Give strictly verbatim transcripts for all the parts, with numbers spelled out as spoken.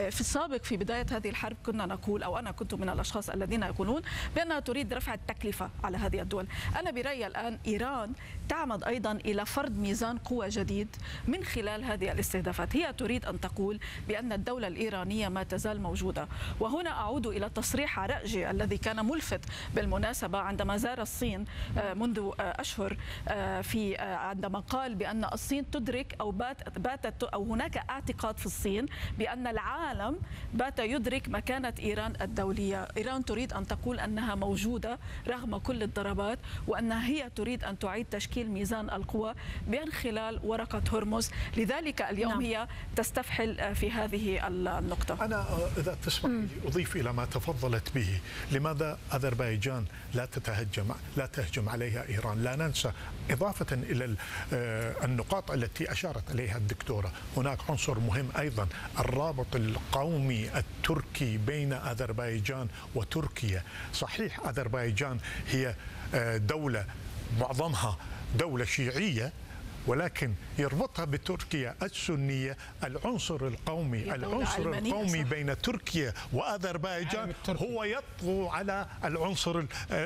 في السابق في بداية هذه الحرب كنا نقول، أو أنا كنت من الأشخاص الذين يقولون بأنها تريد رفع التكلفة على هذه الدول. أنا برأيي الآن إيران تعمد أيضا إلى فرض ميزان قوة جديد من خلال هذه الاستهدافات. هي تريد أن تقول بأن الدولة الإيرانية ما تزال موجودة. وهنا أعود إلى تصريح عرقجي الذي كان ملفت بالمناسبة عندما زار الصين منذ أشهر، في عندما قال بأن الصين تدرك أو بات باتت أو هناك اعتقاد في الصين بأن العالم بات يدرك مكانة إيران الدولية. إيران تريد أن تقول أنها موجودة رغم كل الضربات، وأنها هي تريد أن تعيد تشكيل ميزان القوى من خلال ورقة هرمز. لذلك اليوم نعم. هي تستفحل في هذه النقطة. أنا إذا تسمح لي أضيف إلى ما تفضلت به. لماذا أذربيجان لا تتهجم لا تهجم عليها إيران؟ لا ننسى إضافة إلى النقاط التي أشارت إليها الدكتورة، هناك عنصر مهم أيضا، الرابط القومي التركي بين أذربيجان وتركيا. صحيح أذربيجان هي دولة معظمها دولة شيعية، ولكن يربطها بتركيا السنية العنصر القومي العنصر القومي بين تركيا وأذربيجان هو يطغى على العنصر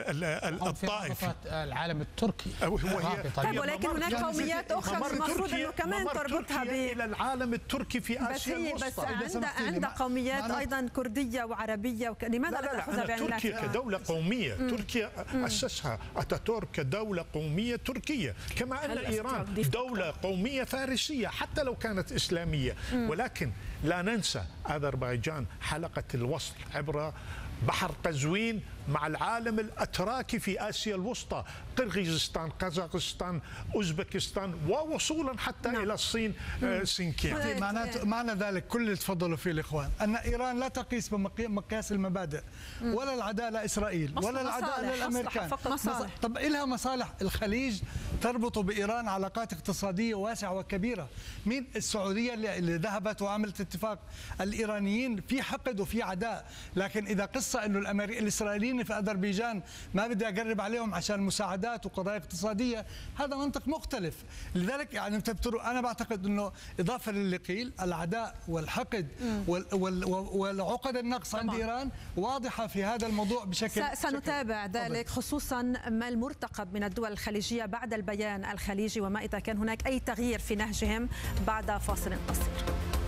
الطائفي. العالم التركي طيب، ولكن هناك قوميات أخرى المفروض أنه كمان تربطها إلى العالم التركي في آسيا الوسطى. بس عند عند قوميات أيضا كردية وعربية، لماذا لا تأخذها بعين الاعتبار؟ تركيا كدولة قومية، تركيا أسسها أتاتورك كدولة قومية تركية، كما أن إيران دولة قومية فارسية حتى لو كانت إسلامية. ولكن لا ننسى أذربيجان حلقة الوصل عبر بحر قزوين مع العالم الأتراكي في آسيا الوسطى، قرغيزستان، قزاقستان، أوزبكستان، ووصولا حتى نعم. إلى الصين سينكيان. معناته معنى ذلك كل اللي تفضلوا فيه الإخوان أن إيران لا تقيس بمقياس المبادئ ولا العدالة إسرائيل ولا العدالة الأمريكان. طب إلها مصالح. الخليج تربط بإيران علاقات اقتصادية واسعة وكبيرة. مين السعودية اللي ذهبت وعملت اتفاق؟ الإيرانيين في حقد وفي عداء. لكن إذا قصة إنه الإسرائيليين في أذربيجان ما بدي أقرب عليهم عشان مساعدات وقضايا اقتصادية، هذا منطق مختلف. لذلك يعني أنا بعتقد إنه إضافة للي قيل، العداء والحقد والعقد النقص عند إيران واضحة في هذا الموضوع بشكل. سنتابع ذلك، خصوصا ما المرتقب من الدول الخليجية بعد البيان الخليجي، وما إذا كان هناك أي تغيير في نهجهم بعد فاصل قصير.